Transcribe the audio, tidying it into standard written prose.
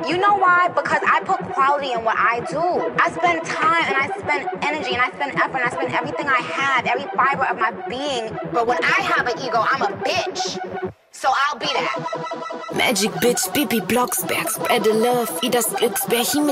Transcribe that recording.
You know why? Because I put quality in what I do. I spend time and I spend energy and I spend effort and I spend everything I have, every fiber of my being. But when I have an ego, I'm a bitch. So I'll be that. Magic Bitch, Bibi Blocksberg, spread the love wie das Glücksbärchen mit